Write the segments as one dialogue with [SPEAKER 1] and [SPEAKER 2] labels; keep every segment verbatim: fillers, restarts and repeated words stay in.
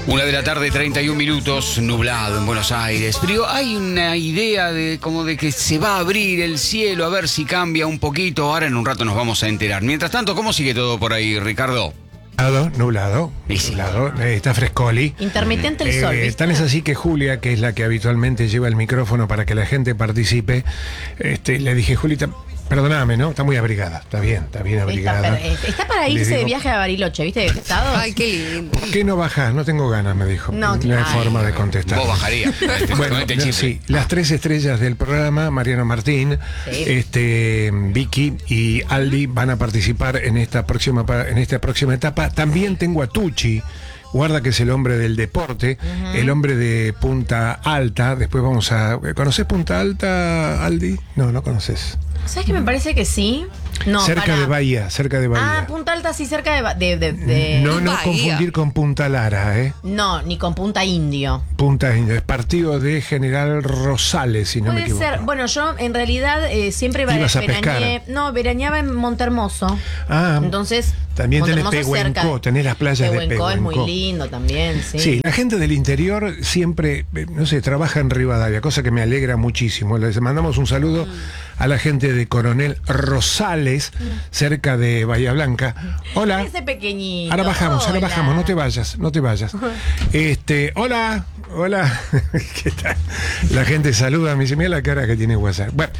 [SPEAKER 1] Una de la tarde, treinta y un minutos, nublado en Buenos Aires. Pero hay una idea de como de que se va a abrir el cielo, a ver si cambia un poquito. Ahora en un rato nos vamos a enterar. Mientras tanto, ¿cómo sigue todo por ahí, Ricardo?
[SPEAKER 2] Nublado, nublado,
[SPEAKER 1] Sí.
[SPEAKER 2] nublado, eh, está frescoli.
[SPEAKER 3] Intermitente el sol,
[SPEAKER 2] Eh,
[SPEAKER 3] ¿viste?
[SPEAKER 2] Tan es así que Julia, que es la que habitualmente lleva el micrófono para que la gente participe, este, le dije, Julita, perdóname, ¿no? Está muy abrigada, está bien, está bien
[SPEAKER 3] Está,
[SPEAKER 2] abrigada.
[SPEAKER 3] per- está para
[SPEAKER 2] Le
[SPEAKER 3] irse de
[SPEAKER 2] digo,
[SPEAKER 3] viaje a Bariloche, ¿viste? Estado.
[SPEAKER 4] Ay, qué lindo.
[SPEAKER 2] ¿Por qué no bajás? No tengo ganas, me dijo.
[SPEAKER 3] No,
[SPEAKER 2] hay
[SPEAKER 3] claro.
[SPEAKER 2] forma de contestar.
[SPEAKER 1] Vos bajarías. con este-
[SPEAKER 2] Bueno,
[SPEAKER 1] con este
[SPEAKER 2] ya
[SPEAKER 1] chiste.
[SPEAKER 2] sí, las tres estrellas del programa, Mariano Martín,
[SPEAKER 3] Sí.
[SPEAKER 2] este, Vicky y Aldi van a participar en esta próxima pa- en esta próxima etapa. También tengo a Tucci. Guarda que es el hombre del deporte, el hombre de Punta Alta. Después vamos a... ¿Conoces Punta Alta, Aldi? No, no conoces.
[SPEAKER 3] ¿Sabes que me parece que sí? No,
[SPEAKER 2] cerca
[SPEAKER 3] pará.
[SPEAKER 2] de Bahía, cerca de Bahía.
[SPEAKER 3] Ah, Punta Alta, sí, cerca de. Ba- de, de- de-
[SPEAKER 2] no, no
[SPEAKER 4] Bahía.
[SPEAKER 2] confundir con Punta Lara, ¿eh?
[SPEAKER 3] No, ni con Punta Indio.
[SPEAKER 2] Punta India, es partido de General Rosales, si no me
[SPEAKER 3] Puede
[SPEAKER 2] equivoco.
[SPEAKER 3] ser. Bueno, yo en realidad eh, siempre va-
[SPEAKER 2] Ibas a
[SPEAKER 3] veraneé-
[SPEAKER 2] pescar.
[SPEAKER 3] No, veraneaba en Montermoso.
[SPEAKER 2] Ah,
[SPEAKER 3] Entonces.
[SPEAKER 2] también tenés
[SPEAKER 3] Montermoso
[SPEAKER 2] Pehuenco,
[SPEAKER 3] cerca.
[SPEAKER 2] tenés las playas de
[SPEAKER 3] Pehuenco es muy
[SPEAKER 2] Pehuenco.
[SPEAKER 3] lindo también, sí.
[SPEAKER 2] Sí, la gente del interior siempre, eh, no sé, trabaja en Rivadavia, cosa que me alegra muchísimo. Les mandamos un saludo a la gente de Coronel Rosales, cerca de Bahía Blanca. Hola.
[SPEAKER 3] Ese pequeñito.
[SPEAKER 2] Ahora bajamos, ahora
[SPEAKER 3] Hola.
[SPEAKER 2] bajamos, no te vayas, no te vayas. Este, hola, hola. ¿Qué tal? La gente saluda, me dice, mira la cara que tiene WhatsApp. Bueno,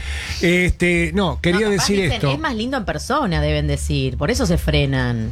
[SPEAKER 2] este, no, quería
[SPEAKER 3] No, capaz
[SPEAKER 2] decir
[SPEAKER 3] dicen,
[SPEAKER 2] esto.
[SPEAKER 3] Es más lindo en persona, deben decir. Por eso se frenan.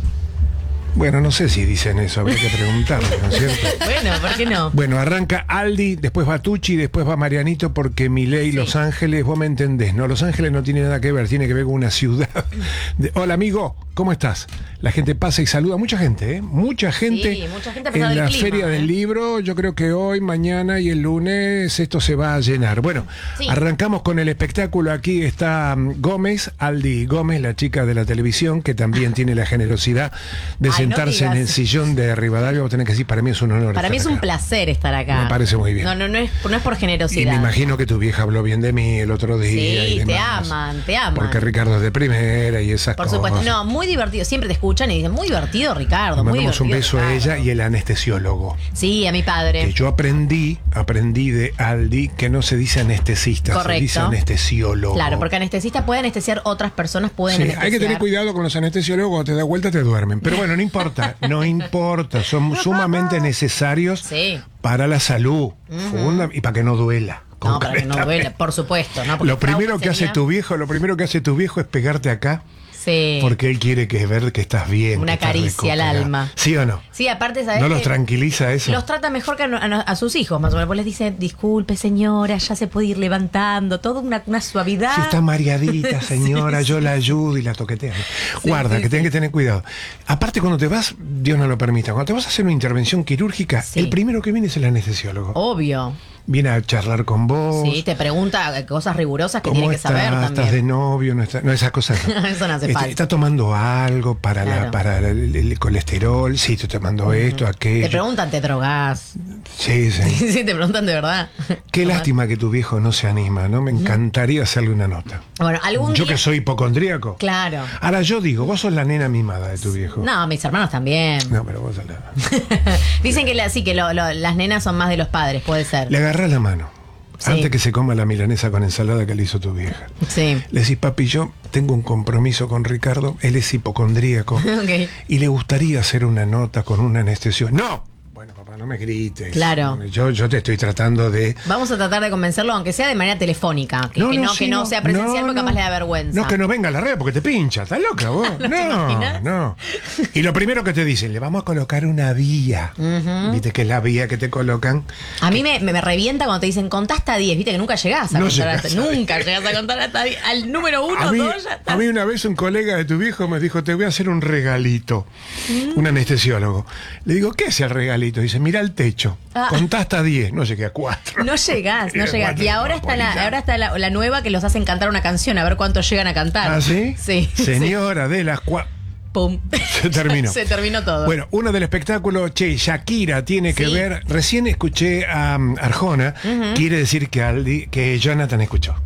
[SPEAKER 2] Bueno, no sé si dicen eso, habría que preguntarle, ¿no es cierto?
[SPEAKER 3] Bueno, ¿por qué no?
[SPEAKER 2] Bueno, arranca Aldi, después va Tucci, después va Marianito, porque Milei,
[SPEAKER 3] Sí.
[SPEAKER 2] Los Ángeles, vos me entendés, ¿no? Los Ángeles no tiene nada que ver, tiene que ver con una ciudad. De- Hola, amigo, ¿cómo estás? La gente pasa y saluda, mucha gente, ¿eh? Mucha gente.
[SPEAKER 3] Sí, mucha gente a pesar
[SPEAKER 2] en
[SPEAKER 3] del
[SPEAKER 2] la
[SPEAKER 3] clima,
[SPEAKER 2] Feria
[SPEAKER 3] ¿eh?
[SPEAKER 2] del Libro. Yo creo que hoy, mañana y el lunes esto se va a llenar. Bueno,
[SPEAKER 3] Sí.
[SPEAKER 2] arrancamos con el espectáculo. Aquí está mm, Gómez, Aldi Gómez, la chica de la televisión, que también tiene la generosidad de
[SPEAKER 3] Ay, no
[SPEAKER 2] sentarse en
[SPEAKER 3] digas.
[SPEAKER 2] el sillón de Rivadavia. Vos tenés que decir, para mí es un honor.
[SPEAKER 3] Para mí es
[SPEAKER 2] estar
[SPEAKER 3] un
[SPEAKER 2] acá.
[SPEAKER 3] placer estar acá.
[SPEAKER 2] Me parece muy bien.
[SPEAKER 3] No, no, no es, no es por
[SPEAKER 2] Y
[SPEAKER 3] generosidad.
[SPEAKER 2] me imagino que tu vieja habló bien de mí el otro día.
[SPEAKER 3] Sí,
[SPEAKER 2] y
[SPEAKER 3] te
[SPEAKER 2] demás.
[SPEAKER 3] aman, te aman.
[SPEAKER 2] Porque Ricardo es de primera y esas
[SPEAKER 3] Por
[SPEAKER 2] cosas.
[SPEAKER 3] supuesto. No, muy divertido. Siempre te escuchan y dicen, muy divertido, Ricardo.
[SPEAKER 2] Le
[SPEAKER 3] Muy
[SPEAKER 2] mandamos un
[SPEAKER 3] divertido,
[SPEAKER 2] beso a
[SPEAKER 3] Ricardo.
[SPEAKER 2] ella y el anestesiólogo.
[SPEAKER 3] Sí, a mi padre.
[SPEAKER 2] Que yo aprendí, aprendí de Aldi que no se dice anestesista,
[SPEAKER 3] Correcto.
[SPEAKER 2] se dice anestesiólogo.
[SPEAKER 3] Claro, porque anestesista puede anestesiar otras personas, pueden
[SPEAKER 2] Sí,
[SPEAKER 3] anestesiar.
[SPEAKER 2] hay que tener cuidado con los anestesiólogos, cuando te da vuelta te duermen. Pero bueno, no importa, no importa, son sumamente necesarios
[SPEAKER 3] Sí.
[SPEAKER 2] para la salud funda- y para que no duela.
[SPEAKER 3] No, para que no
[SPEAKER 2] concretamente.
[SPEAKER 3] duele, por supuesto. ¿no? Porque
[SPEAKER 2] Lo primero
[SPEAKER 3] trauma
[SPEAKER 2] que hace
[SPEAKER 3] sería-
[SPEAKER 2] tu viejo, lo primero que hace tu viejo es pegarte acá.
[SPEAKER 3] Sí.
[SPEAKER 2] Porque él quiere que ver que estás bien.
[SPEAKER 3] Una
[SPEAKER 2] que estás
[SPEAKER 3] caricia al
[SPEAKER 2] recuperado.
[SPEAKER 3] alma.
[SPEAKER 2] ¿Sí o no?
[SPEAKER 3] Sí, aparte, ¿sabes?
[SPEAKER 2] ¿No los
[SPEAKER 3] que
[SPEAKER 2] tranquiliza eso?
[SPEAKER 3] Los trata mejor que a, a- a sus hijos, más o menos. Pues les dice, disculpe, señora, ya se puede ir levantando. Toda una, una suavidad.
[SPEAKER 2] Si está mareadita, señora,
[SPEAKER 3] Sí,
[SPEAKER 2] yo
[SPEAKER 3] sí.
[SPEAKER 2] la ayudo y la toquetea. Guarda,
[SPEAKER 3] sí,
[SPEAKER 2] que tienen
[SPEAKER 3] sí.
[SPEAKER 2] que tener cuidado. Aparte, cuando te vas, Dios no lo permita, cuando te vas a hacer una intervención quirúrgica,
[SPEAKER 3] Sí.
[SPEAKER 2] el primero que viene es el anestesiólogo.
[SPEAKER 3] Obvio.
[SPEAKER 2] Viene a charlar con vos.
[SPEAKER 3] Sí, te pregunta cosas rigurosas que
[SPEAKER 2] ¿Cómo
[SPEAKER 3] tiene que
[SPEAKER 2] estás?
[SPEAKER 3] saber
[SPEAKER 2] ¿Estás de
[SPEAKER 3] también.
[SPEAKER 2] novio? No, está- no, esas cosas no.
[SPEAKER 3] Eso no hace
[SPEAKER 2] Este,
[SPEAKER 3] falta.
[SPEAKER 2] ¿Está tomando algo para, la,
[SPEAKER 3] Claro.
[SPEAKER 2] para el, el colesterol? Sí, estoy tomando esto, aquello.
[SPEAKER 3] Te preguntan, ¿te drogás?
[SPEAKER 2] Sí, sí.
[SPEAKER 3] Sí, te preguntan de verdad.
[SPEAKER 2] Qué lástima que tu viejo no se anima, ¿no? Me encantaría hacerle una nota.
[SPEAKER 3] Bueno, algún
[SPEAKER 2] Yo
[SPEAKER 3] día...
[SPEAKER 2] que soy hipocondríaco.
[SPEAKER 3] Claro.
[SPEAKER 2] Ahora yo digo, vos sos la nena mimada de tu viejo.
[SPEAKER 3] No, mis hermanos también.
[SPEAKER 2] No, pero vos sos la...
[SPEAKER 3] Dicen que la- sí, que lo- lo- las nenas son más de los padres, puede ser.
[SPEAKER 2] Le agarrás la mano.
[SPEAKER 3] Sí.
[SPEAKER 2] Antes que se coma la milanesa con ensalada que le hizo tu vieja.
[SPEAKER 3] Sí.
[SPEAKER 2] Le decís, papi, yo tengo un compromiso con Ricardo, él es hipocondríaco.
[SPEAKER 3] Ok.
[SPEAKER 2] Y le gustaría hacer una nota con un anestesio. ¡No! Bueno, papá, no me grites.
[SPEAKER 3] Claro.
[SPEAKER 2] Yo, yo te estoy tratando de...
[SPEAKER 3] Vamos a tratar de convencerlo, aunque sea de manera telefónica. Que que no,
[SPEAKER 2] sí,
[SPEAKER 3] que no sea presencial, porque capaz le da vergüenza.
[SPEAKER 2] No, que no venga a la red porque te pincha. ¿Estás loca vos?
[SPEAKER 3] ¿No te
[SPEAKER 2] no,
[SPEAKER 3] imaginas?
[SPEAKER 2] no. Y lo primero que te dicen, le vamos a colocar una vía. Viste que es la vía que te colocan.
[SPEAKER 3] A mí me, me, me revienta cuando te dicen contá hasta diez, viste que nunca llegás a
[SPEAKER 2] No
[SPEAKER 3] contar
[SPEAKER 2] llegás
[SPEAKER 3] hasta
[SPEAKER 2] a diez.
[SPEAKER 3] Nunca llegás a contar hasta diez. Al número uno,
[SPEAKER 2] A mí,
[SPEAKER 3] dos, ya está.
[SPEAKER 2] a mí una vez un colega de tu viejo me dijo, te voy a hacer un regalito. Un anestesiólogo. Le digo, ¿qué es el regalito? Dice, mira el techo.
[SPEAKER 3] Ah.
[SPEAKER 2] Contá hasta diez. No llegué a cuatro.
[SPEAKER 3] No llegás, no
[SPEAKER 2] Eh,
[SPEAKER 3] llegás.
[SPEAKER 2] bueno,
[SPEAKER 3] Y ahora
[SPEAKER 2] no,
[SPEAKER 3] está, la,
[SPEAKER 2] Polilla.
[SPEAKER 3] ahora está la, la nueva que los hacen cantar una canción, a ver cuántos llegan a cantar.
[SPEAKER 2] ¿Ah, sí?
[SPEAKER 3] Sí.
[SPEAKER 2] Señora de las cuatro.
[SPEAKER 3] Pum.
[SPEAKER 2] Se terminó.
[SPEAKER 3] Se terminó todo.
[SPEAKER 2] Bueno, uno del espectáculo, che, Shakira tiene que
[SPEAKER 3] Sí.
[SPEAKER 2] ver. Recién escuché a um, Arjona, quiere decir que, Aldi, que Jonathan escuchó.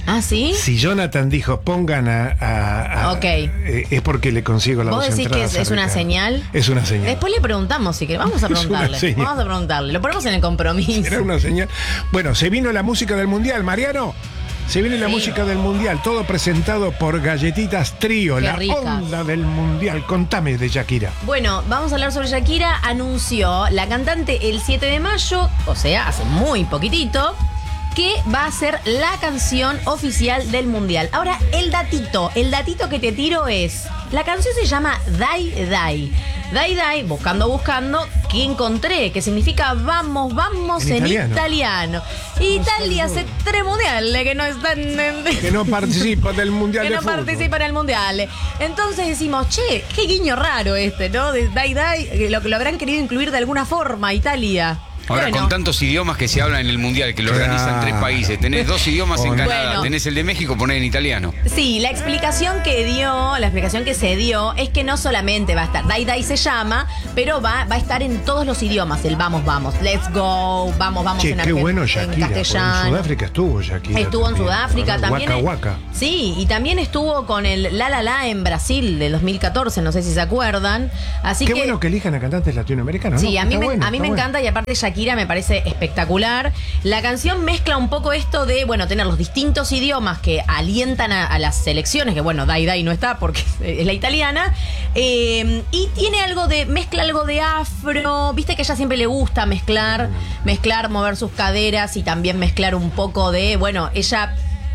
[SPEAKER 3] ¿Ah, sí?
[SPEAKER 2] Si Jonathan dijo pongan a... a- a-
[SPEAKER 3] Ok.
[SPEAKER 2] eh, es porque le consigo la
[SPEAKER 3] ¿Vos
[SPEAKER 2] dos
[SPEAKER 3] decís que
[SPEAKER 2] entradas
[SPEAKER 3] es,
[SPEAKER 2] a
[SPEAKER 3] es una
[SPEAKER 2] Ricardo.
[SPEAKER 3] señal?
[SPEAKER 2] Es una señal.
[SPEAKER 3] Después le preguntamos, si que vamos a
[SPEAKER 2] Es una
[SPEAKER 3] preguntarle.
[SPEAKER 2] señal.
[SPEAKER 3] Vamos a preguntarle. Lo ponemos en el compromiso.
[SPEAKER 2] Era una señal. Bueno, se vino la música del Mundial, Mariano. Se viene la
[SPEAKER 3] Sí.
[SPEAKER 2] música del Mundial, todo presentado por Galletitas Trío,
[SPEAKER 3] Qué
[SPEAKER 2] la
[SPEAKER 3] ricas.
[SPEAKER 2] onda del Mundial. Contame de Shakira.
[SPEAKER 3] Bueno, vamos a hablar sobre Shakira. Anunció la cantante el siete de mayo, o sea, hace muy poquitito, que va a ser la canción oficial del Mundial. Ahora, el datito, el datito que te tiro es, la canción se llama Dai Dai. Dai Dai, buscando, buscando, que encontré, que significa vamos, vamos
[SPEAKER 2] En
[SPEAKER 3] en,
[SPEAKER 2] italiano.
[SPEAKER 3] italiano. Italia hace tres mundiales que no están en...
[SPEAKER 2] Que no participa del Mundial
[SPEAKER 3] que
[SPEAKER 2] de
[SPEAKER 3] no
[SPEAKER 2] fútbol.
[SPEAKER 3] participa en el mundial. Entonces decimos, che, qué guiño raro este, ¿no? De Dai Dai, que lo, lo habrán querido incluir de alguna forma, Italia.
[SPEAKER 1] Ahora,
[SPEAKER 3] Bueno.
[SPEAKER 1] con tantos idiomas que se hablan en el Mundial, que lo
[SPEAKER 2] Claro.
[SPEAKER 1] organizan tres países, tenés dos idiomas en
[SPEAKER 2] Bueno.
[SPEAKER 1] Canadá, tenés el de México, ponés en italiano.
[SPEAKER 3] Sí, la explicación que dio, la explicación que se dio es que no solamente va a estar, Dai Dai se llama, pero va, va a estar en todos los idiomas, el vamos, vamos, let's go, vamos, vamos
[SPEAKER 2] Che,
[SPEAKER 3] en,
[SPEAKER 2] qué
[SPEAKER 3] argen-
[SPEAKER 2] bueno
[SPEAKER 3] en
[SPEAKER 2] Shakira. porque
[SPEAKER 3] castellano.
[SPEAKER 2] En Sudáfrica estuvo Shakira.
[SPEAKER 3] Estuvo en
[SPEAKER 2] también,
[SPEAKER 3] Sudáfrica
[SPEAKER 2] ¿verdad?
[SPEAKER 3] también.
[SPEAKER 2] Waka Waka.
[SPEAKER 3] Sí, y también estuvo con el La La La en Brasil del dos mil catorce, no sé si se acuerdan. Así
[SPEAKER 2] Qué
[SPEAKER 3] que
[SPEAKER 2] bueno que elijan a cantantes latinoamericanos.
[SPEAKER 3] sí,
[SPEAKER 2] ¿no?
[SPEAKER 3] a mí,
[SPEAKER 2] Está
[SPEAKER 3] me,
[SPEAKER 2] bueno,
[SPEAKER 3] a mí
[SPEAKER 2] está
[SPEAKER 3] me
[SPEAKER 2] bueno.
[SPEAKER 3] encanta y aparte Shakira me parece espectacular. La canción mezcla un poco esto de, bueno, tener los distintos idiomas que alientan a, a las selecciones, que bueno, Dai Dai no está porque es la italiana, eh, y tiene algo de, mezcla algo de afro, viste que a ella siempre le gusta mezclar, mezclar, mover sus caderas y también mezclar un poco de, bueno, ella...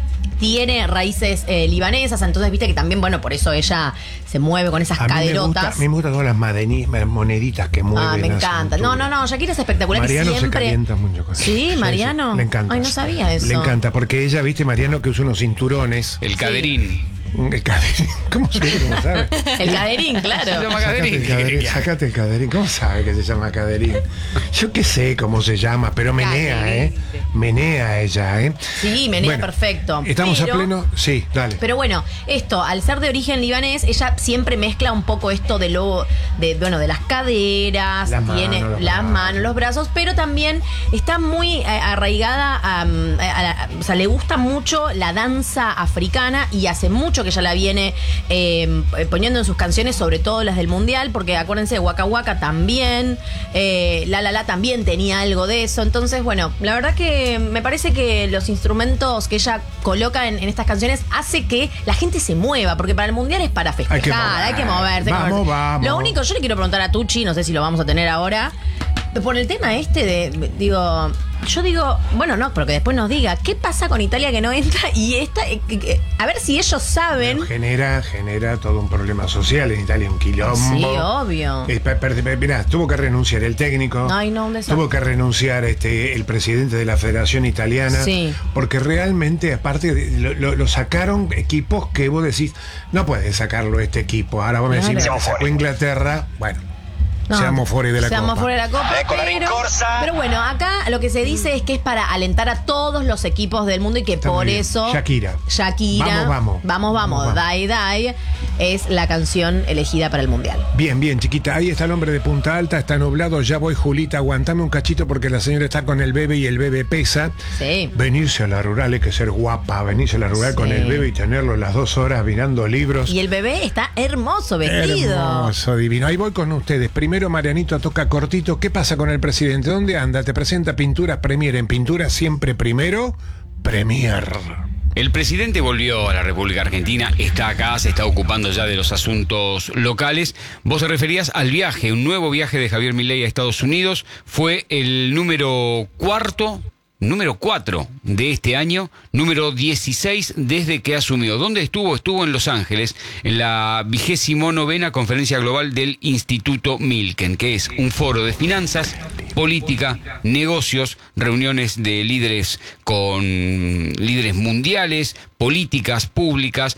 [SPEAKER 3] tiene raíces eh, libanesas, entonces viste que también, bueno, por eso ella se mueve con esas
[SPEAKER 2] A mí me gusta,
[SPEAKER 3] caderotas.
[SPEAKER 2] a mí me gustan todas las madeni- moneditas que mueven.
[SPEAKER 3] Ah, me
[SPEAKER 2] a su
[SPEAKER 3] encanta. No,
[SPEAKER 2] altura.
[SPEAKER 3] no, no, Shakira es espectacular.
[SPEAKER 2] Mariano
[SPEAKER 3] y siempre...
[SPEAKER 2] se calienta mucho con eso.
[SPEAKER 3] Sí, Mariano.
[SPEAKER 2] Le encanta.
[SPEAKER 3] Ay, no sabía eso.
[SPEAKER 2] Le encanta, porque ella, viste, Mariano, que usa unos cinturones.
[SPEAKER 1] El caderín.
[SPEAKER 2] El caderín. ¿Cómo se ¿Cómo sabe?
[SPEAKER 3] El caderín,
[SPEAKER 1] Se
[SPEAKER 3] claro.
[SPEAKER 1] llama
[SPEAKER 2] Sacate el, caderín, sacate el caderín. ¿Cómo sabe que se llama caderín? Yo qué sé cómo se llama, pero menea, ¿eh? Menea ella, ¿eh?
[SPEAKER 3] Sí, menea
[SPEAKER 2] Bueno,
[SPEAKER 3] perfecto.
[SPEAKER 2] Estamos
[SPEAKER 3] Pero-
[SPEAKER 2] a pleno. Sí, dale.
[SPEAKER 3] Pero bueno, esto, al ser de origen libanés, ella siempre mezcla un poco esto de lo, de, bueno, de las caderas,
[SPEAKER 2] Las
[SPEAKER 3] tiene
[SPEAKER 2] manos, los
[SPEAKER 3] las
[SPEAKER 2] brazos.
[SPEAKER 3] manos, los brazos, pero también está muy eh, arraigada a, mm, a- a la- o sea, le gusta mucho la danza africana y hace mucho que ella la viene eh, poniendo en sus canciones, sobre todo las del mundial, porque acuérdense, Waka Waka también, eh, La La La también tenía algo de eso. Entonces, bueno, la verdad que me parece que los instrumentos que ella coloca en, en estas canciones hace que la gente se mueva, porque para el mundial es para festejar,
[SPEAKER 2] Hay que mover.
[SPEAKER 3] hay que moverse. hay que
[SPEAKER 2] Vamos,
[SPEAKER 3] moverse.
[SPEAKER 2] vamos.
[SPEAKER 3] Lo único, yo le quiero preguntar a Tucci, no sé si lo vamos a tener ahora, por el tema este de, digo, yo digo, bueno, no, pero que después nos diga, ¿qué pasa con Italia que no entra? Y esta, eh, eh, a ver si ellos saben.
[SPEAKER 2] Pero genera, genera todo un problema social en Italia, un quilombo.
[SPEAKER 3] Sí, obvio.
[SPEAKER 2] Eh, per- per- mirá, tuvo que renunciar el técnico.
[SPEAKER 3] Ay, no, un desastre.
[SPEAKER 2] Tuvo que renunciar este el presidente de la Federación Italiana.
[SPEAKER 3] Sí.
[SPEAKER 2] Porque realmente, aparte, de- lo, lo- lo sacaron equipos que vos decís, no puedes sacarlo este equipo. Ahora vos me decís,
[SPEAKER 3] Claro.
[SPEAKER 2] me sacó Inglaterra. Bueno,
[SPEAKER 3] No,
[SPEAKER 2] seamos fuera de la
[SPEAKER 3] seamos
[SPEAKER 2] copa.
[SPEAKER 3] fuera de la copa.
[SPEAKER 4] Ecco la
[SPEAKER 3] Pero,
[SPEAKER 4] rincorsa.
[SPEAKER 3] pero bueno, acá lo que se dice es que es para alentar a todos los equipos del mundo y que
[SPEAKER 2] Está
[SPEAKER 3] por
[SPEAKER 2] muy bien.
[SPEAKER 3] eso.
[SPEAKER 2] Shakira.
[SPEAKER 3] Shakira.
[SPEAKER 2] Vamos, vamos.
[SPEAKER 3] Vamos, vamos.
[SPEAKER 2] Vamos, vamos.
[SPEAKER 3] Dai Dai es la canción elegida para el mundial.
[SPEAKER 2] Bien, bien, chiquita. Ahí está el hombre de Punta Alta, está nublado. Ya voy, Julita, aguantame un cachito porque la señora está con el bebé y el bebé pesa.
[SPEAKER 3] Sí.
[SPEAKER 2] Venirse a la rural hay que ser guapa, venirse a la rural
[SPEAKER 3] Sí.
[SPEAKER 2] con el bebé y tenerlo las dos horas mirando libros.
[SPEAKER 3] Y el bebé está hermoso vestido.
[SPEAKER 2] Hermoso, divino. Ahí voy con ustedes. Primero, Marianito toca cortito. ¿Qué pasa con el presidente? ¿Dónde anda? Te presenta Pinturas Premier. En Pintura siempre primero, Premier.
[SPEAKER 1] El presidente volvió a la República Argentina, está acá, se está ocupando ya de los asuntos locales. Vos te referías al viaje, un nuevo viaje de Javier Milei a Estados Unidos. Fue el número cuarto, número cuatro de este año, número dieciséis desde que asumió. ¿Dónde estuvo? Estuvo en Los Ángeles, en la vigésimo novena conferencia global del Instituto Milken, que es un foro de finanzas, política, negocios, reuniones de líderes con líderes mundiales, políticas públicas.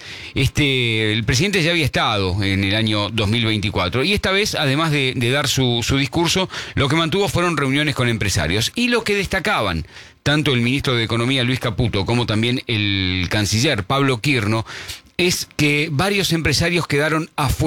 [SPEAKER 1] Este, el presidente ya había estado en el año dos mil veinticuatro y esta vez, además de, de dar su, su discurso, lo que mantuvo fueron reuniones con empresarios y lo que destacaban tanto el ministro de Economía Luis Caputo como también el canciller Pablo Quirno es que varios empresarios quedaron afuera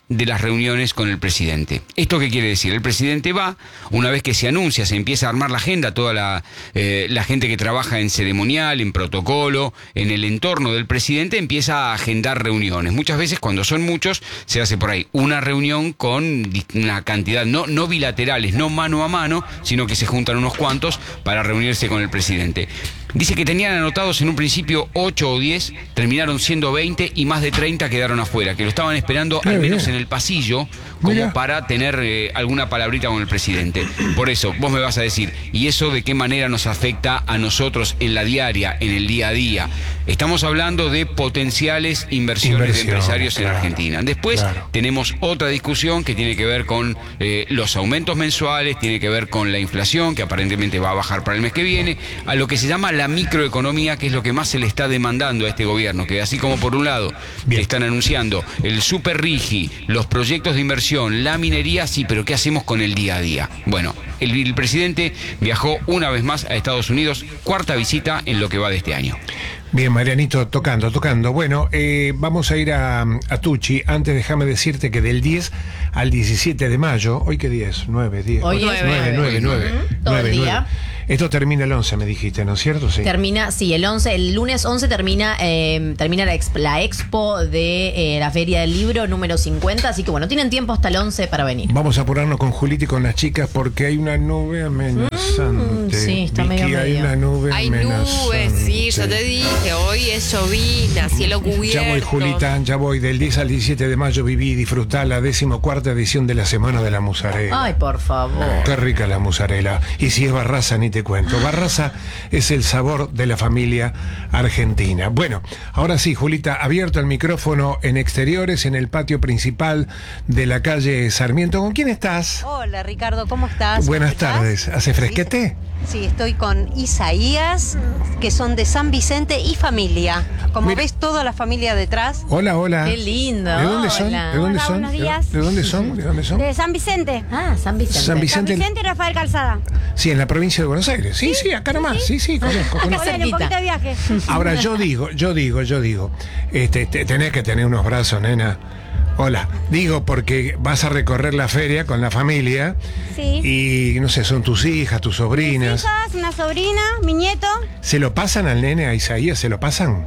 [SPEAKER 1] de las reuniones con el presidente. ¿Esto qué quiere decir? El presidente va, una vez que se anuncia, se empieza a armar la agenda, toda la, eh, la gente que trabaja en ceremonial, en protocolo, en el entorno del presidente, empieza a agendar reuniones. Muchas veces, cuando son muchos, se hace por ahí una reunión con una cantidad, no, no bilaterales, no mano a mano, sino que se juntan unos cuantos para reunirse con el presidente. Dice que tenían anotados en un principio ocho o diez, terminaron siendo veinte y más de treinta quedaron afuera, que lo estaban esperando
[SPEAKER 2] Qué
[SPEAKER 1] al menos
[SPEAKER 2] bien.
[SPEAKER 1] en el pasillo, como
[SPEAKER 2] Mirá.
[SPEAKER 1] para tener eh, alguna palabrita con el presidente. Por eso, vos me vas a decir, ¿y eso de qué manera nos afecta a nosotros en la diaria, en el día a día? Estamos hablando de potenciales inversiones
[SPEAKER 2] Inversión,
[SPEAKER 1] de empresarios
[SPEAKER 2] claro,
[SPEAKER 1] en Argentina. Después
[SPEAKER 2] claro.
[SPEAKER 1] tenemos otra discusión que tiene que ver con eh, los aumentos mensuales, tiene que ver con la inflación, que aparentemente va a bajar para el mes que viene, a lo que se llama la microeconomía, que es lo que más se le está demandando a este gobierno, que así como por un lado
[SPEAKER 2] Bien.
[SPEAKER 1] están anunciando el Super Rigi, los proyectos de inversión, la minería, sí, pero ¿qué hacemos con el día a día? Bueno, el, el presidente viajó una vez más a Estados Unidos, cuarta visita en lo que va de este año.
[SPEAKER 2] Bien, Marianito, tocando, tocando. Bueno, eh, vamos a ir a, a Tucci. Antes déjame decirte que del diez al diecisiete de mayo, ¿hoy qué día es? nueve, diez.
[SPEAKER 3] Hoy es
[SPEAKER 2] nueve,
[SPEAKER 3] nueve.
[SPEAKER 2] nueve, nueve.
[SPEAKER 3] Ujú, todo el día.
[SPEAKER 2] Esto termina el once, me dijiste, ¿no es cierto? Sí.
[SPEAKER 3] Termina, sí, el once, el lunes once termina eh, termina la, exp- la expo de eh, la Feria del Libro número cincuenta, así que bueno, tienen tiempo hasta el once para venir.
[SPEAKER 2] Vamos a apurarnos con Julita y con las chicas porque hay una nube amenazante.
[SPEAKER 3] Mm, sí, está
[SPEAKER 2] Vicky,
[SPEAKER 3] medio,
[SPEAKER 2] hay
[SPEAKER 3] medio.
[SPEAKER 2] una nube
[SPEAKER 4] Hay
[SPEAKER 2] amenazante.
[SPEAKER 4] nubes, sí, yo te dije, hoy es llovina, cielo cubierto.
[SPEAKER 2] Ya voy, Julita, ya voy. Del diez al diecisiete de mayo viví y disfrutar la decimocuarta edición de la Semana de la Musarela.
[SPEAKER 3] Ay, por favor.
[SPEAKER 2] Qué rica la musarela. Y si es Barraza, ni te cuento. Barraza es el sabor de la familia argentina. Bueno, ahora sí, Julita, abierto el micrófono en exteriores, en el patio principal de la calle Sarmiento. ¿Con quién estás?
[SPEAKER 5] Hola Ricardo, ¿cómo estás?
[SPEAKER 2] Buenas
[SPEAKER 5] ¿Estás?
[SPEAKER 2] tardes. ¿Hace fresquete?
[SPEAKER 5] Sí, estoy con Isaías, que son de San Vicente y familia. Como
[SPEAKER 2] Mira.
[SPEAKER 5] ves, toda la familia detrás.
[SPEAKER 2] Hola, hola.
[SPEAKER 3] Qué lindo.
[SPEAKER 2] ¿De dónde son?
[SPEAKER 3] Hola.
[SPEAKER 2] ¿De dónde
[SPEAKER 6] Hola,
[SPEAKER 2] son?
[SPEAKER 6] buenos
[SPEAKER 2] ¿De-
[SPEAKER 6] días.
[SPEAKER 2] ¿De dónde son? ¿De dónde son?
[SPEAKER 6] De San Vicente.
[SPEAKER 3] Ah, San Vicente.
[SPEAKER 2] San Vicente.
[SPEAKER 6] San Vicente y Rafael Calzada.
[SPEAKER 2] Sí, en la provincia de Buenos Aires. Sí, sí, acá nomás. Sí, sí, conozco.
[SPEAKER 3] Acá
[SPEAKER 2] conozco.
[SPEAKER 6] Hola, un poquito de viaje.
[SPEAKER 2] Ahora yo digo, yo digo, yo digo, este, te- tenés que tener unos brazos, nena. Hola, digo porque vas a recorrer la feria con la familia
[SPEAKER 6] Sí.
[SPEAKER 2] y no sé, son tus hijas, tus
[SPEAKER 6] Mis
[SPEAKER 2] sobrinas.
[SPEAKER 6] hijas, una sobrina, mi nieto.
[SPEAKER 2] ¿Se lo pasan al nene, a Isaías? ¿Se lo pasan?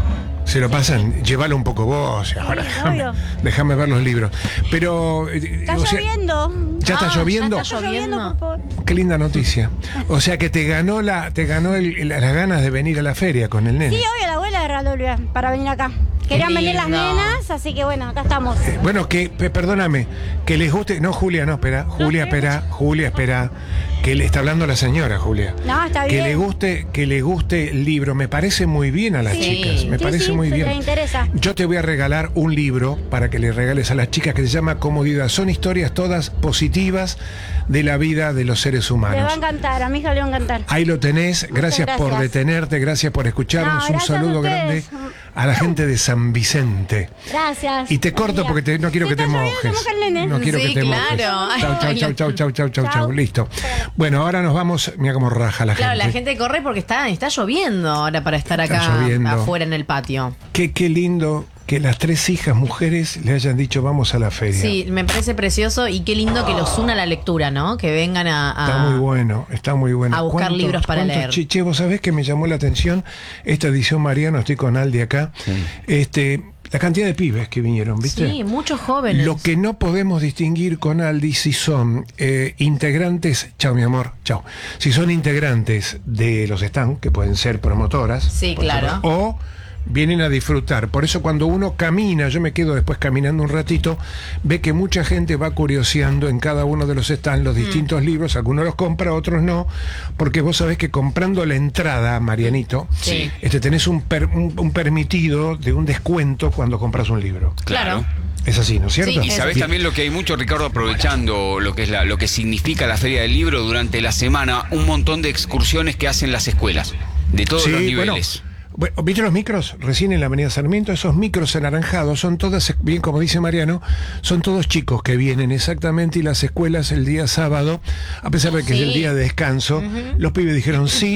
[SPEAKER 2] Se lo pasan, llévalo un poco vos. Ahora déjame,
[SPEAKER 6] obvio.
[SPEAKER 2] déjame ver los libros. Pero. eh,
[SPEAKER 6] Está
[SPEAKER 2] o sea,
[SPEAKER 6] lloviendo.
[SPEAKER 2] ¿ya está
[SPEAKER 3] Ah,
[SPEAKER 2] lloviendo?
[SPEAKER 3] ya está
[SPEAKER 6] Está lloviendo,
[SPEAKER 3] lloviendo.
[SPEAKER 6] por favor.
[SPEAKER 2] Qué linda noticia. O sea que te ganó la, te ganó el- el- las ganas de venir a la feria con el nene.
[SPEAKER 6] Sí, obvio, la abuela de Radolvia para venir acá. Querían venir las
[SPEAKER 3] lindo.
[SPEAKER 6] nenas, así que bueno, acá estamos.
[SPEAKER 2] Eh, Bueno, que, pe- perdóname, que les guste. No, Julia, no, espera. Julia, espera. Julia, espera. Que le está hablando la señora, Julia.
[SPEAKER 6] No, está
[SPEAKER 2] Que
[SPEAKER 6] bien.
[SPEAKER 2] le guste, que le guste el libro. Me parece muy bien a las
[SPEAKER 3] Sí.
[SPEAKER 2] chicas. Me
[SPEAKER 6] Sí,
[SPEAKER 2] parece
[SPEAKER 6] sí,
[SPEAKER 2] muy
[SPEAKER 6] se
[SPEAKER 2] bien.
[SPEAKER 6] les interesa.
[SPEAKER 2] Yo te voy a regalar un libro para que le regales a las chicas que se llama Comodidad. Son historias todas positivas de la vida de los seres
[SPEAKER 6] Le va a
[SPEAKER 2] humanos.
[SPEAKER 6] encantar, a mi hija le va a encantar.
[SPEAKER 2] Ahí lo tenés. Gracias, por
[SPEAKER 6] gracias.
[SPEAKER 2] detenerte, gracias por escucharnos.
[SPEAKER 6] No,
[SPEAKER 2] un
[SPEAKER 6] gracias a
[SPEAKER 2] saludo grande
[SPEAKER 6] ustedes.
[SPEAKER 2] a la gente de San Vicente.
[SPEAKER 6] Gracias.
[SPEAKER 2] Y te corto
[SPEAKER 6] Mira.
[SPEAKER 2] porque te- no quiero
[SPEAKER 6] Si
[SPEAKER 2] que te
[SPEAKER 6] está lloviendo,
[SPEAKER 2] mojes.
[SPEAKER 6] se moja el nene.
[SPEAKER 2] No quiero
[SPEAKER 3] Sí,
[SPEAKER 2] que te
[SPEAKER 3] claro.
[SPEAKER 2] mojes. Chau, chau,
[SPEAKER 3] Ay,
[SPEAKER 2] chau, chau, chau, chau, chau, chau.
[SPEAKER 6] Chau.
[SPEAKER 2] Listo. Bueno, ahora nos vamos. Mira cómo raja la
[SPEAKER 3] Claro,
[SPEAKER 2] gente.
[SPEAKER 3] la gente corre porque está, está lloviendo ahora para estar
[SPEAKER 2] Está
[SPEAKER 3] acá
[SPEAKER 2] lloviendo.
[SPEAKER 3] afuera en el patio.
[SPEAKER 2] Qué, qué lindo que las tres hijas mujeres le hayan dicho vamos a la feria.
[SPEAKER 3] Sí, me parece precioso y qué lindo que los una la lectura, ¿no? Que vengan a... a-
[SPEAKER 2] Está muy bueno, está muy bueno.
[SPEAKER 3] a buscar
[SPEAKER 2] ¿Cuántos-
[SPEAKER 3] libros para
[SPEAKER 2] cuántos
[SPEAKER 3] leer?
[SPEAKER 2] chi- Che, vos sabés que me llamó la atención esta edición, Mariano, estoy con Aldi acá. Este, la cantidad de pibes que vinieron, ¿viste?
[SPEAKER 3] Sí, muchos jóvenes.
[SPEAKER 2] Lo que no podemos distinguir con Aldi si son eh, integrantes, chao mi amor, chao, si son integrantes de los stands, que pueden ser promotoras,
[SPEAKER 3] Sí,
[SPEAKER 2] por
[SPEAKER 3] claro.
[SPEAKER 2] ejemplo, o vienen a disfrutar. Por eso cuando uno camina, yo me quedo después caminando un ratito, ve que mucha gente va curioseando en cada uno de los stands los distintos libros, algunos los compra, otros no, porque vos sabés que comprando la entrada, Marianito,
[SPEAKER 3] Sí.
[SPEAKER 2] este, tenés un, per- un, un permitido de un descuento cuando compras un libro.
[SPEAKER 3] Claro.
[SPEAKER 2] Es así, ¿no es cierto?
[SPEAKER 3] Sí,
[SPEAKER 1] Y sabés
[SPEAKER 2] Bien.
[SPEAKER 1] también lo que hay mucho, Ricardo, aprovechando lo que es la, lo que significa la Feria del Libro durante la semana, un montón de excursiones que hacen las escuelas, de todos los niveles.
[SPEAKER 2] Bueno, bueno, ¿viste los micros? Recién en la Avenida Sarmiento, esos micros anaranjados son todas, bien como dice Mariano, son todos chicos que vienen exactamente y las escuelas el día sábado, a pesar de que
[SPEAKER 3] Sí.
[SPEAKER 2] es el día de descanso, los pibes dijeron sí,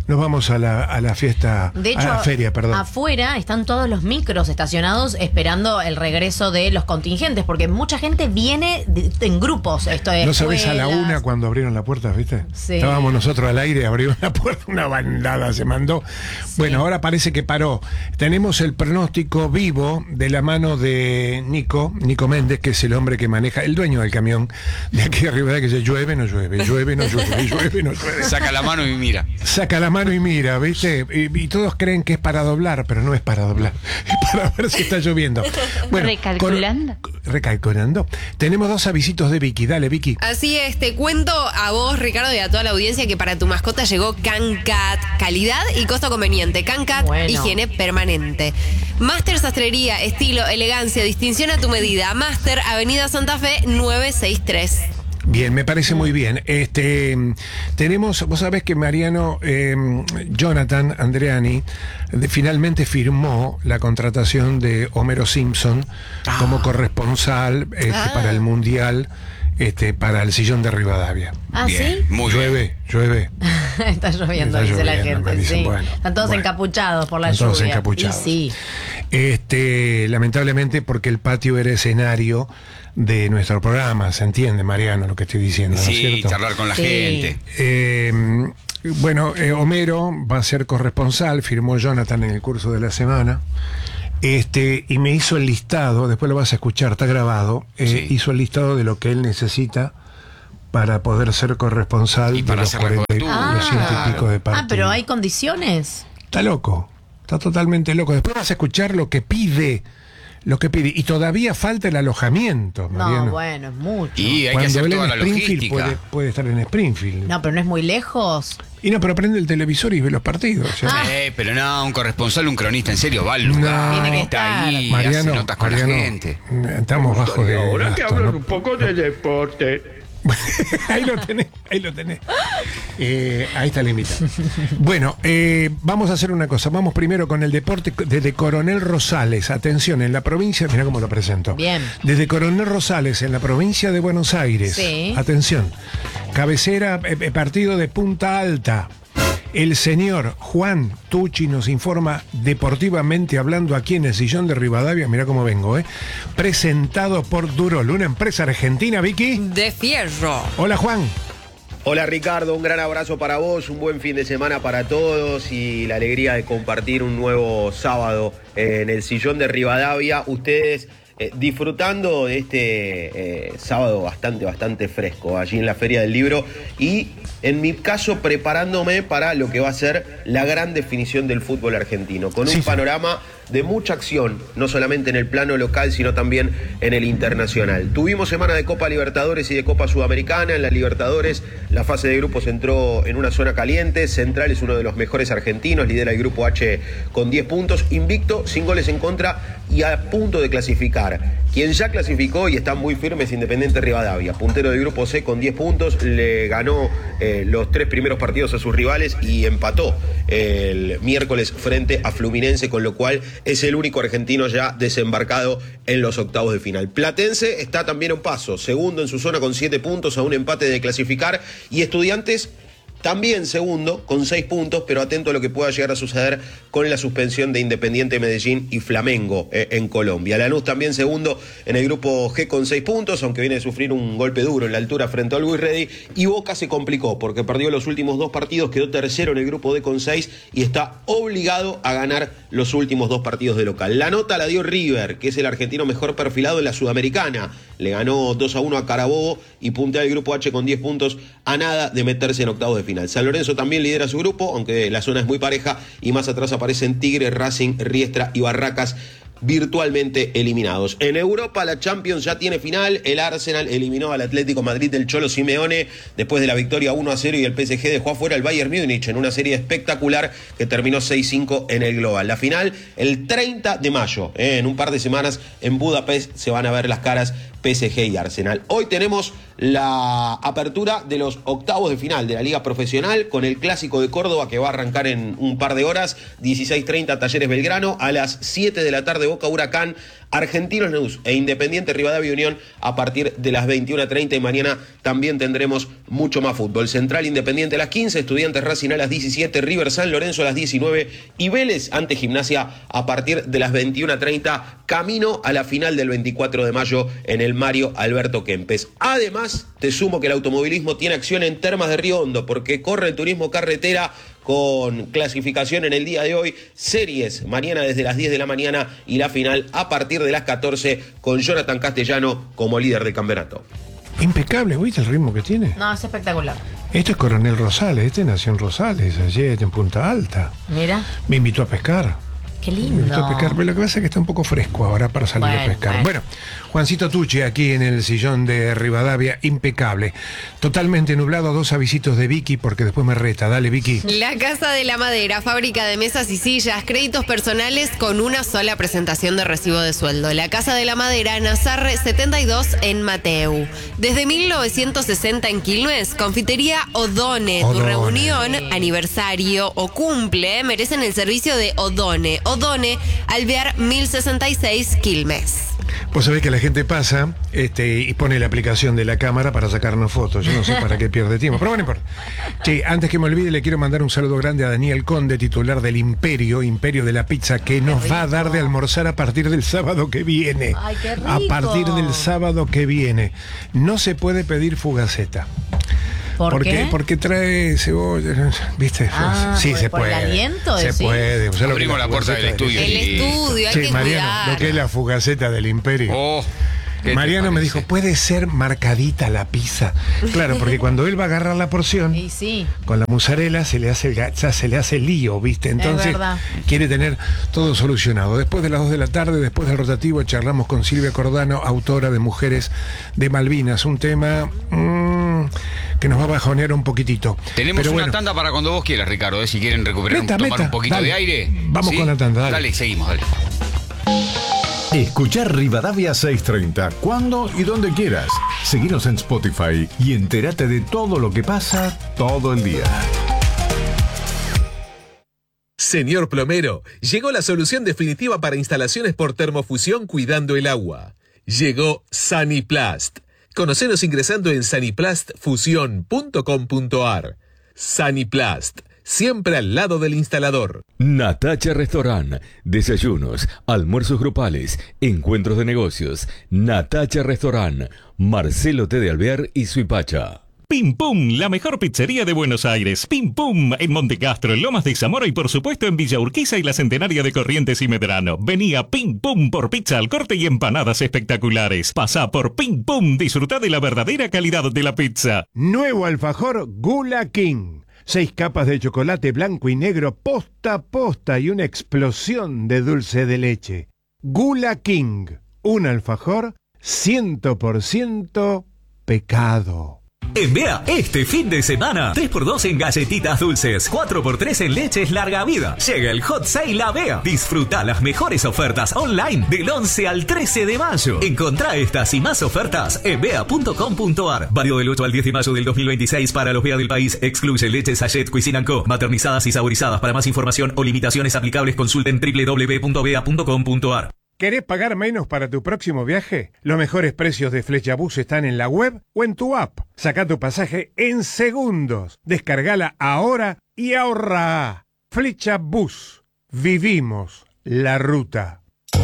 [SPEAKER 2] nos vamos a la, a la fiesta,
[SPEAKER 3] De hecho,
[SPEAKER 2] a la feria, perdón.
[SPEAKER 3] afuera están todos los micros estacionados esperando el regreso de los contingentes, porque mucha gente viene de- en grupos. Esto es
[SPEAKER 2] ¿No sabés a la
[SPEAKER 3] escuelas.
[SPEAKER 2] una cuando abrieron la puerta, viste?
[SPEAKER 3] Sí.
[SPEAKER 2] Estábamos nosotros al aire, abrieron la puerta, una bandada se mandó. Bueno, ahora parece que paró. Tenemos el pronóstico vivo de la mano de Nico, Nico Méndez, que es el hombre que maneja, el dueño del camión de aquí arriba, que dice llueve, no llueve, llueve, no llueve, llueve, no llueve.
[SPEAKER 1] Saca la mano y mira.
[SPEAKER 2] Saca la mano y mira, ¿viste? Y, y todos creen que es para doblar, pero no es para doblar. Es para ver si está lloviendo. Bueno,
[SPEAKER 6] Recalculando.
[SPEAKER 2] con- recalculando. Tenemos dos avisitos de Vicky. Dale, Vicky.
[SPEAKER 4] Así es, te cuento a vos, Ricardo, y a toda la audiencia que para tu mascota llegó CanCat. Calidad y costo conveniente. CanCat,
[SPEAKER 3] Bueno.
[SPEAKER 4] higiene permanente. Master Sastrería, estilo, elegancia, distinción a tu medida. Master, Avenida Santa Fe, nueve seis tres.
[SPEAKER 2] Bien, me parece muy bien. Este, tenemos, vos sabés que Mariano, eh, Jonathan Andreani, de- finalmente firmó la contratación de Homero Simpson como corresponsal este,
[SPEAKER 4] Ah.
[SPEAKER 2] para el Mundial, este, para el Sillón de Rivadavia.
[SPEAKER 3] ¿Ah,
[SPEAKER 1] Bien,
[SPEAKER 3] sí?
[SPEAKER 1] muy bien.
[SPEAKER 2] Llueve, llueve.
[SPEAKER 3] Está lloviendo,
[SPEAKER 2] Está
[SPEAKER 3] dice la
[SPEAKER 2] lloviendo, me
[SPEAKER 3] gente.
[SPEAKER 2] dicen,
[SPEAKER 3] Sí.
[SPEAKER 2] bueno,
[SPEAKER 3] Están todos
[SPEAKER 2] bueno.
[SPEAKER 3] encapuchados por la
[SPEAKER 2] Están todos
[SPEAKER 3] lluvia.
[SPEAKER 2] encapuchados.
[SPEAKER 3] Y sí.
[SPEAKER 2] Este, lamentablemente porque el patio era escenario de nuestro programa, ¿se entiende, Mariano, lo que estoy diciendo? ¿no es
[SPEAKER 1] Sí,
[SPEAKER 2] cierto?
[SPEAKER 1] charlar con la
[SPEAKER 3] Sí.
[SPEAKER 1] gente.
[SPEAKER 2] Eh, bueno, eh, Homero va a ser corresponsal, firmó Jonathan en el curso de la semana. Este, y me hizo el listado, después lo vas a escuchar, está grabado. eh,
[SPEAKER 1] Sí.
[SPEAKER 2] Hizo el listado de lo que él necesita para poder ser corresponsal
[SPEAKER 1] Y para
[SPEAKER 2] de los
[SPEAKER 1] hacer la
[SPEAKER 2] cuarenta y-
[SPEAKER 1] cobertura,
[SPEAKER 2] los ciento y pico de
[SPEAKER 3] Ah,
[SPEAKER 2] partidos.
[SPEAKER 3] pero hay condiciones.
[SPEAKER 2] Está loco, está totalmente loco. Después vas a escuchar lo que pide, lo que pide. Y todavía falta el alojamiento, Mariano.
[SPEAKER 3] No, bueno, es mucho.
[SPEAKER 1] Y hay que
[SPEAKER 2] Cuando
[SPEAKER 1] hacer
[SPEAKER 2] él
[SPEAKER 1] toda
[SPEAKER 2] en
[SPEAKER 1] la
[SPEAKER 2] Springfield
[SPEAKER 1] logística.
[SPEAKER 2] puede, puede estar en Springfield.
[SPEAKER 3] No, pero no es muy lejos.
[SPEAKER 2] Y no, pero prende el televisor y ve los partidos. o sea,
[SPEAKER 1] Eh, pero no, un corresponsal, un cronista, en serio, va al lugar.
[SPEAKER 2] No.
[SPEAKER 3] Tiene que
[SPEAKER 1] Está ahí,
[SPEAKER 3] estar.
[SPEAKER 1] hace
[SPEAKER 2] Mariano,
[SPEAKER 1] notas con
[SPEAKER 2] Mariano,
[SPEAKER 1] la gente.
[SPEAKER 2] estamos bajo de
[SPEAKER 7] Ahora que
[SPEAKER 2] gasto,
[SPEAKER 7] hablan
[SPEAKER 2] ¿no?
[SPEAKER 7] un poco de deporte.
[SPEAKER 2] Ahí lo tenés, ahí lo tenés. Eh, ahí está la invitación. Bueno, eh, vamos a hacer una cosa. Vamos primero con el deporte desde Coronel Rosales. Atención, en la provincia, mira cómo lo presento.
[SPEAKER 3] Bien.
[SPEAKER 2] Desde Coronel Rosales, en la provincia de Buenos Aires.
[SPEAKER 3] Sí.
[SPEAKER 2] Atención. Cabecera, eh, eh, partido de Punta Alta. El señor Juan Tucci nos informa deportivamente hablando aquí en el Sillón de Rivadavia. Mira cómo vengo, ¿eh? Presentado por Durol, una empresa argentina, Vicky.
[SPEAKER 4] De fierro.
[SPEAKER 2] Hola, Juan.
[SPEAKER 8] Hola Ricardo, un gran abrazo para vos, un buen fin de semana para todos y la alegría de compartir un nuevo sábado en el Sillón de Rivadavia. Ustedes eh, disfrutando de este eh, sábado bastante, bastante fresco allí en la Feria del Libro y en mi caso preparándome para lo que va a ser la gran definición del fútbol argentino, con un
[SPEAKER 2] Sí, sí.
[SPEAKER 8] panorama de mucha acción, no solamente en el plano local, sino también en el internacional. Tuvimos semana de Copa Libertadores y de Copa Sudamericana. En la Libertadores, la fase de grupos entró en una zona caliente. Central es uno de los mejores argentinos, lidera el grupo H con diez puntos, invicto, sin goles en contra y a punto de clasificar. Quien ya clasificó y está muy firme es Independiente Rivadavia, puntero del grupo C con diez puntos, le ganó eh, los tres primeros partidos a sus rivales y empató el miércoles frente a Fluminense, con lo cual es el único argentino ya desembarcado en los octavos de final. Platense está también a un paso, segundo en su zona con siete puntos, a un empate de clasificar, y Estudiantes también segundo, con seis puntos, pero atento a lo que pueda llegar a suceder con la suspensión de Independiente Medellín y Flamengo eh, en Colombia. Lanús también segundo en el grupo G con seis puntos, aunque viene de sufrir un golpe duro en la altura frente al Luis Ready. Y Boca se complicó porque perdió los últimos dos partidos, quedó tercero en el grupo D con seis y está obligado a ganar los últimos dos partidos de local. La nota la dio River, que es el argentino mejor perfilado en la Sudamericana. Le ganó dos a uno a Carabobo y puntea el grupo H con diez puntos, a nada de meterse en octavos de final. San Lorenzo también lidera su grupo, aunque la zona es muy pareja, y más atrás aparecen Tigre, Racing, Riestra y Barracas, virtualmente eliminados. En Europa la Champions ya tiene final. El Arsenal eliminó al Atlético Madrid del Cholo Simeone después de la victoria uno a cero, y el P S G dejó afuera al Bayern Múnich en una serie espectacular que terminó seis cinco en el global. La final el treinta de mayo, eh, en un par de semanas en Budapest se van a ver las caras P S G y Arsenal. Hoy tenemos la apertura de los octavos de final de la Liga Profesional con el Clásico de Córdoba que va a arrancar en un par de horas, dieciséis treinta Talleres Belgrano, a las siete de la tarde Boca Huracán, Argentinos News e Independiente Rivadavia Unión a partir de las veintiuna treinta, y mañana también tendremos mucho más fútbol. Central Independiente a las quince, Estudiantes Racing a las diecisiete, River San Lorenzo a las diecinueve y Vélez ante Gimnasia a partir de las veintiuna treinta, camino a la final del veinticuatro de mayo en el Mario Alberto Kempes. Además, te sumo que el automovilismo tiene acción en Termas de Río Hondo porque corre el turismo carretera con clasificación en el día de hoy, series mañana desde las diez de la mañana y la final a partir de las catorce con Jonathan Castellano como líder del campeonato.
[SPEAKER 2] Impecable, ¿viste el ritmo que tiene?
[SPEAKER 3] No, es espectacular.
[SPEAKER 2] Esto es Coronel Rosales, este nació en Rosales, ayer en Punta Alta.
[SPEAKER 3] Mira.
[SPEAKER 2] Me invitó a pescar.
[SPEAKER 3] Qué
[SPEAKER 2] Me invitó a
[SPEAKER 3] lindo.
[SPEAKER 2] pescar, pero lo que pasa es que está un poco fresco ahora para salir
[SPEAKER 3] Bueno,
[SPEAKER 2] a pescar.
[SPEAKER 3] bueno.
[SPEAKER 2] Bueno, Juancito Tucci aquí en el sillón de Rivadavia, impecable. Totalmente nublado, dos avisitos de Vicky porque después me reta. Dale, Vicky.
[SPEAKER 4] La Casa de la Madera, fábrica de mesas y sillas, créditos personales con una sola presentación de recibo de sueldo. La Casa de la Madera, Nazarre setenta y dos en Mateu. Desde mil novecientos sesenta en Quilmes, Confitería Odone. Tu
[SPEAKER 2] Odone.
[SPEAKER 4] reunión, aniversario o cumple merecen el servicio de Odone. Odone, Alvear mil sesenta y seis, Quilmes.
[SPEAKER 2] Vos sabés que la gente pasa este, y pone la aplicación de la cámara para sacarnos fotos. Yo no sé para qué pierde tiempo, pero bueno, no importa. Che, antes que me olvide, le quiero mandar un saludo grande a Daniel Conde, titular del Imperio, Imperio de la Pizza, que nos va a dar de almorzar a partir del sábado que viene.
[SPEAKER 3] Ay, qué rico.
[SPEAKER 2] A partir del sábado que viene. No se puede pedir fugaceta.
[SPEAKER 3] ¿Por
[SPEAKER 2] porque,
[SPEAKER 3] qué?
[SPEAKER 2] Porque trae cebolla, ¿viste?
[SPEAKER 3] Ah,
[SPEAKER 2] sí,
[SPEAKER 3] ¿por-
[SPEAKER 2] se
[SPEAKER 3] por el
[SPEAKER 2] puede.
[SPEAKER 3] aliento,
[SPEAKER 2] se
[SPEAKER 3] decís?
[SPEAKER 2] puede. O sea, lo que
[SPEAKER 1] Abrimos la puerta
[SPEAKER 2] fugaceta
[SPEAKER 1] del estudio.
[SPEAKER 2] es-
[SPEAKER 4] El estudio, hay
[SPEAKER 2] Che,
[SPEAKER 4] que
[SPEAKER 2] Mariano,
[SPEAKER 4] cuidar.
[SPEAKER 2] lo que es la fugaceta del Imperio.
[SPEAKER 1] Oh, ¿qué te
[SPEAKER 2] Mariano me
[SPEAKER 1] parece?
[SPEAKER 2] dijo, puede ser marcadita la pizza. Claro, porque cuando él va a agarrar la porción,
[SPEAKER 3] Y sí.
[SPEAKER 2] con la mozzarella se le hace el gacha, se le hace el lío, ¿viste? Entonces
[SPEAKER 3] verdad.
[SPEAKER 2] quiere tener todo solucionado. Después de las dos de la tarde, después del rotativo, charlamos con Silvia Cordano, autora de Mujeres de Malvinas. Un tema mmm, que nos va a bajonear un poquitito.
[SPEAKER 1] Tenemos
[SPEAKER 2] Pero
[SPEAKER 1] una
[SPEAKER 2] bueno,
[SPEAKER 1] tanda para cuando vos quieras, Ricardo, ¿eh? Si quieren recuperar,
[SPEAKER 2] Meta,
[SPEAKER 1] un, tomar
[SPEAKER 2] meta,
[SPEAKER 1] un poquito
[SPEAKER 2] dale.
[SPEAKER 1] de aire.
[SPEAKER 2] Vamos con la tanda, dale.
[SPEAKER 1] Dale, seguimos, dale.
[SPEAKER 9] Escuchar Rivadavia seiscientos treinta cuando y donde quieras. Seguinos en Spotify y entérate de todo lo que pasa todo el día.
[SPEAKER 10] Señor plomero, llegó la solución definitiva para instalaciones por termofusión cuidando el agua. Llegó Saniplast. Conocenos ingresando en saniplast fusión punto com punto ar. Saniplast, siempre al lado del instalador.
[SPEAKER 11] Natacha Restaurant. Desayunos, almuerzos grupales, encuentros de negocios. Natacha Restaurant. Marcelo T. de Alvear y Suipacha.
[SPEAKER 12] Pim Pum, la mejor pizzería de Buenos Aires. Pim Pum, en Montecastro, Lomas de Zamora y por supuesto en Villa Urquiza y la Centenaria de Corrientes y Medrano. Venía Pim Pum por pizza al corte y empanadas espectaculares. Pasá por Pim Pum, disfrutá de la verdadera calidad de la pizza.
[SPEAKER 2] nuevo alfajor Gula King. Seis capas de chocolate blanco y negro posta a posta y una explosión de dulce de leche. Gula King, un alfajor cien por ciento pecado.
[SPEAKER 13] En Bea, este fin de semana, tres por dos en galletitas dulces, cuatro por tres en leches larga vida. Llega el Hot Sale a Bea. Disfruta las mejores ofertas online del once al trece de mayo. Encontrá estas y más ofertas en bea punto com punto ar. Válido del ocho al diez de mayo del dos mil veintiséis para los Bea del país. Excluye leches Sachet Cuisine and Co. Maternizadas y saborizadas. Para más información o limitaciones aplicables, consulten doble u doble u doble u punto bea punto com punto ar.
[SPEAKER 2] ¿Querés pagar menos para tu próximo viaje? Los mejores precios de Flechabús están en la web o en tu app. Saca tu pasaje en segundos. Descargala ahora y ahorra. Flechabús. Vivimos la ruta.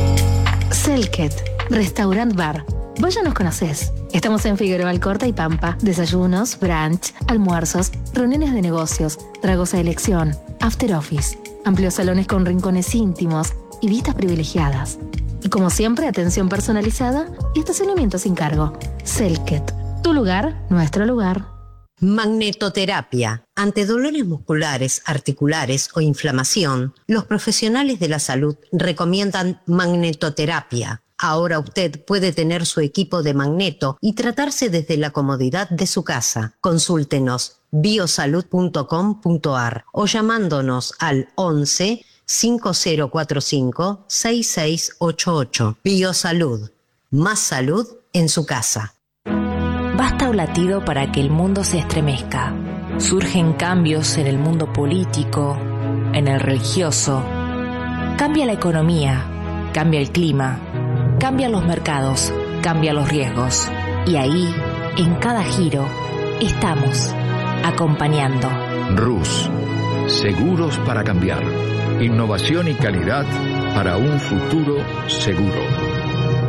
[SPEAKER 14] Selket, Restaurant Bar. Vos ya nos conocés. Estamos en Figueroa Alcorta y Pampa. Desayunos, brunch, almuerzos, reuniones de negocios, tragos a elección, after office, amplios salones con rincones íntimos y vistas privilegiadas. Y como siempre, atención personalizada y estacionamiento sin cargo. Selket, tu lugar, nuestro lugar.
[SPEAKER 15] Magnetoterapia. Ante dolores musculares, articulares o inflamación, los profesionales de la salud recomiendan magnetoterapia. Ahora usted puede tener su equipo de magneto y tratarse desde la comodidad de su casa. Consúltenos biosalud punto com punto ar o llamándonos al once cinco cero cuatro cinco seis seis ocho ocho. Biosalud. Más salud en su casa.
[SPEAKER 16] Basta un latido para que el mundo se estremezca. Surgen cambios en el mundo político, en el religioso. Cambia la economía, cambia el clima, cambian los mercados, cambian los riesgos. Y ahí, en cada giro, estamos acompañando.
[SPEAKER 17] Rus, seguros para cambiar. Innovación y calidad para un futuro seguro.